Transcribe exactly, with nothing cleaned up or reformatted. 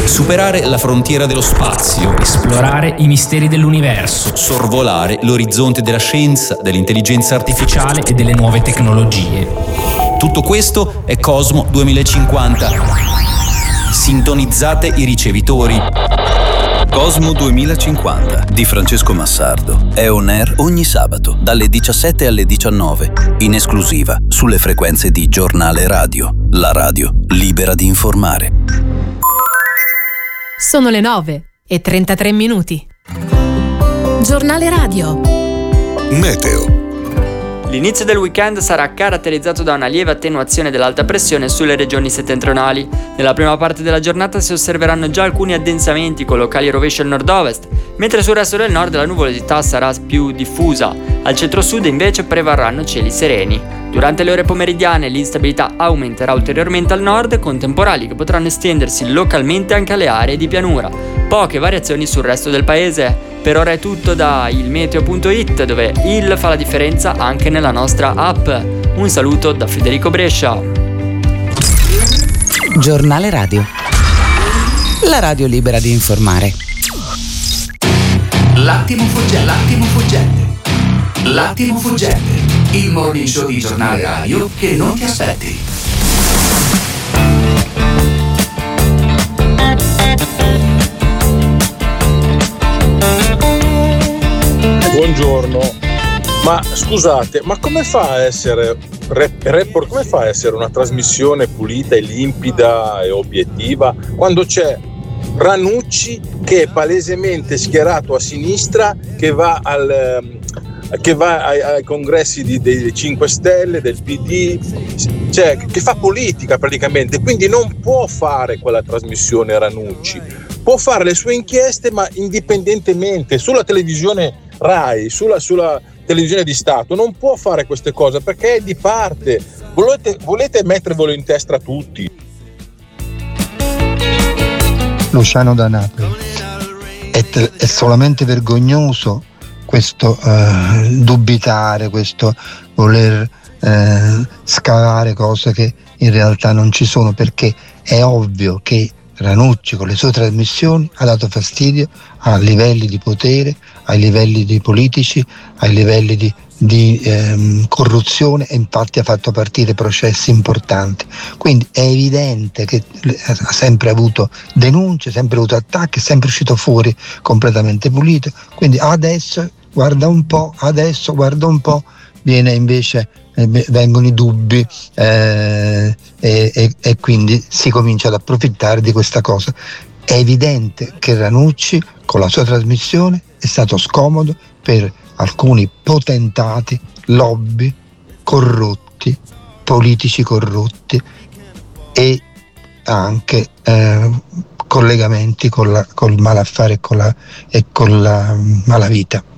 superare la frontiera dello spazio, esplorare i misteri dell'universo, sorvolare l'orizzonte della scienza, dell'intelligenza artificiale e delle nuove tecnologie. Tutto questo è Cosmo duemilacinquanta. Sintonizzate i ricevitori. Cosmo duemilacinquanta di Francesco Massardo è on air ogni sabato dalle diciassette alle diciannove, in esclusiva sulle frequenze di Giornale Radio, la radio libera di informare. Sono le nove e trentatré minuti. Giornale Radio. Meteo. L'inizio del weekend sarà caratterizzato da una lieve attenuazione dell'alta pressione sulle regioni settentrionali. Nella prima parte della giornata si osserveranno già alcuni addensamenti con locali rovesci al nord-ovest, mentre sul resto del nord la nuvolosità sarà più diffusa. Al centro-sud invece prevarranno cieli sereni. Durante le ore pomeridiane l'instabilità aumenterà ulteriormente al nord, con temporali che potranno estendersi localmente anche alle aree di pianura. Poche variazioni sul resto del paese. Per ora è tutto da il meteo punto it, dove il fa la differenza anche nella nostra app. Un saluto da Federico Brescia. Giornale Radio. La radio libera di informare. L'attimo fuggente. L'attimo fuggente. L'attimo fuggente. Il morning show di Giornale Radio che non ti aspetti. Buongiorno, ma scusate, ma come fa a essere Report, come fa a essere una trasmissione pulita e limpida e obiettiva quando c'è Ranucci che è palesemente schierato a sinistra, che va al che va ai, ai congressi di, dei cinque Stelle, del P D, cioè che fa politica praticamente, quindi non può fare quella trasmissione Ranucci, può fare le sue inchieste ma indipendentemente sulla televisione Rai, sulla, sulla televisione di Stato non può fare queste cose perché è di parte. Volete, volete mettervelo in testa tutti. Luciano da Napoli. È, te- è solamente vergognoso questo eh, dubitare, questo voler eh, scavare cose che in realtà non ci sono, perché è ovvio che Ranucci con le sue trasmissioni ha dato fastidio a livelli di potere, ai livelli di politici, ai livelli di, di ehm, corruzione, e infatti ha fatto partire processi importanti. Quindi è evidente che ha sempre avuto denunce, sempre avuto attacchi, è sempre uscito fuori completamente pulito. Quindi adesso guarda un po', adesso guarda un po', viene invece vengono i dubbi eh, e, e, e quindi si comincia ad approfittare di questa cosa. È evidente che Ranucci con la sua trasmissione è stato scomodo per alcuni potentati, lobby corrotti, politici corrotti e anche eh, collegamenti con la, col malaffare e con la, e con la malavita.